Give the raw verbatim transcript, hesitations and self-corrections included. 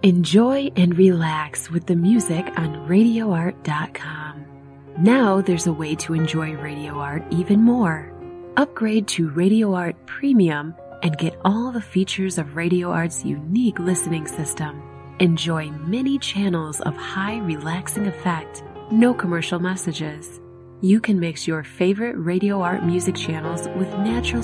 Enjoy and relax with the music on radio art dot com. Now there's a way to enjoy Radio Art even more. Upgrade to Radio Art Premium and get all the features of Radio Art's unique listening system. Enjoy many channels of high relaxing effect, no commercial messages. You can mix your favorite Radio Art music channels with natural